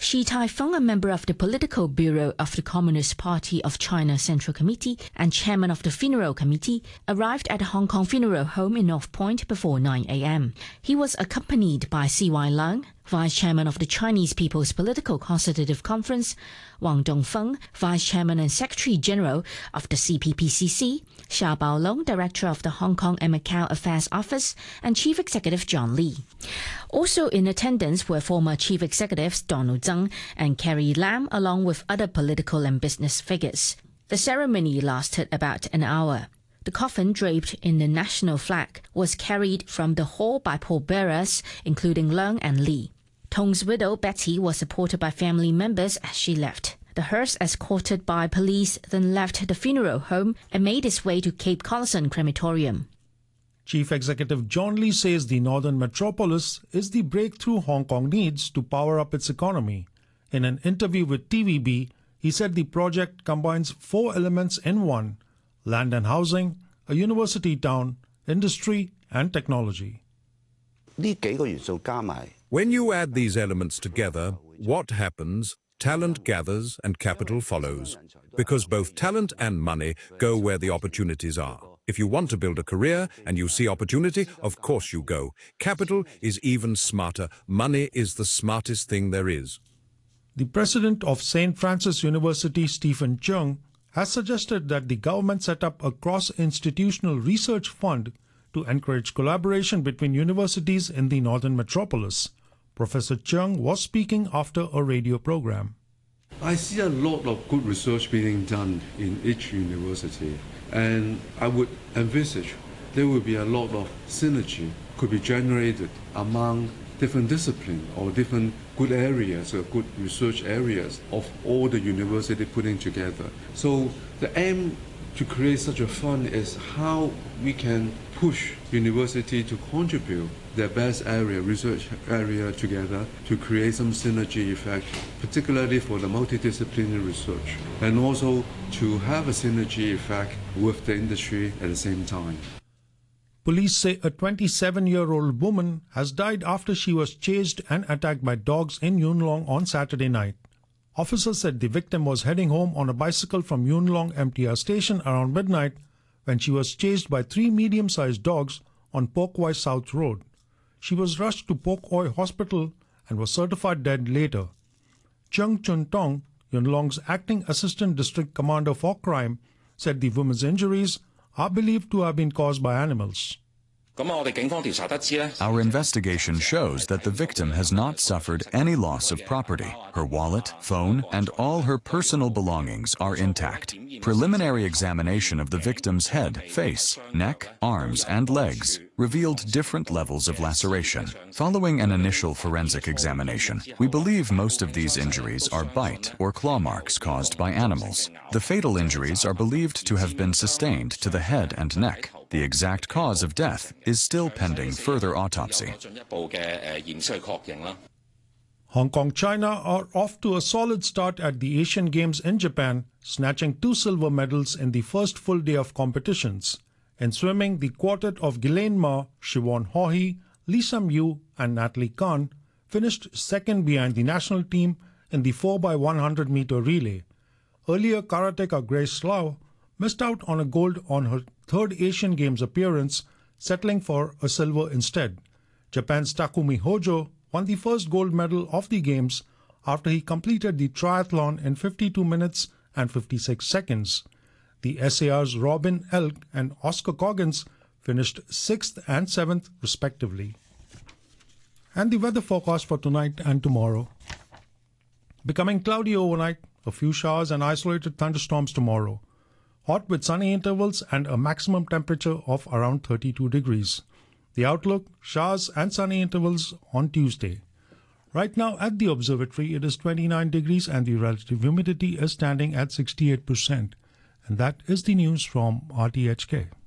Shi Taifeng, a member of the Political Bureau of the Communist Party of China Central Committee and chairman of the Funeral Committee, arrived at the Hong Kong Funeral Home in North Point before 9 a.m. He was accompanied by C.Y. Leung, Vice Chairman of the Chinese People's Political Consultative Conference, Wang Dongfeng, Vice Chairman and Secretary General of the CPPCC, Xia Baolong, Director of the Hong Kong and Macau Affairs Office, and Chief Executive John Lee. Also in attendance were former Chief Executives Donald Tsang and Carrie Lam, along with other political and business figures. The ceremony lasted about an hour. The coffin, draped in the national flag, was carried from the hall by pallbearers, including Leung and Lee. Tong's widow, Betty, was supported by family members as she left. The hearse, escorted by police, then left the funeral home and made its way to Cape Collison Crematorium. Chief Executive John Lee says the Northern Metropolis is the breakthrough Hong Kong needs to power up its economy. In an interview with TVB, he said the project combines 4 elements in one: land and housing, a university town, industry and technology. When you add these elements together, what happens? Talent gathers and capital follows, because both talent and money go where the opportunities are. If you want to build a career and you see opportunity, of course you go. Capital is even smarter. Money is the smartest thing there is. The president of St. Francis University, Stephen Cheung, has suggested that the government set up a cross-institutional research fund to encourage collaboration between universities in the Northern Metropolis. Professor Cheung was speaking after a radio program. I see a lot of good research being done in each university, and I would envisage there will be a lot of synergy could be generated among different disciplines or different good areas or good research areas of all the university putting together. So the aim to create such a fund is how we can push university to contribute their best area, research area together to create some synergy effect, particularly for the multidisciplinary research, and also to have a synergy effect with the industry at the same time. Police say a 27-year-old woman has died after she was chased and attacked by dogs in Yuen Long on Saturday night. Officers said the victim was heading home on a bicycle from Yuen Long MTR station around midnight when she was chased by 3 medium-sized dogs on Pok Wai South Road. She was rushed to Pok Wai Hospital and was certified dead later. Chung Chun Tong, Yuen Long's acting assistant district commander for crime, said the woman's injuries are believed to have been caused by animals. Our investigation shows that the victim has not suffered any loss of property. Her wallet, phone, and all her personal belongings are intact. Preliminary examination of the victim's head, face, neck, arms, and legs revealed different levels of laceration. Following an initial forensic examination, we believe most of these injuries are bite or claw marks caused by animals. The fatal injuries are believed to have been sustained to the head and neck. The exact cause of death is still pending further autopsy. Hong Kong, China are off to a solid start at the Asian Games in Japan, snatching 2 silver medals in the first full day of competitions. In swimming, the quartet of Ghislaine Ma, Siobhan Haughey, Lisa Mew and Natalie Khan finished second behind the national team in the 4x100 meter relay. Earlier, karateka Grace Lau missed out on a gold on her 3rd Asian Games appearance, settling for a silver instead. Japan's Takumi Hojo won the first gold medal of the Games after he completed the triathlon in 52 minutes and 56 seconds. The SAR's Robin Elk and Oscar Coggins finished 6th and 7th respectively. And the weather forecast for tonight and tomorrow. Becoming cloudy overnight, a few showers and isolated thunderstorms tomorrow. Hot with sunny intervals and a maximum temperature of around 32 degrees. The outlook, showers and sunny intervals on Tuesday. Right now at the observatory it is 29 degrees and the relative humidity is standing at 68%. And that is the news from RTHK.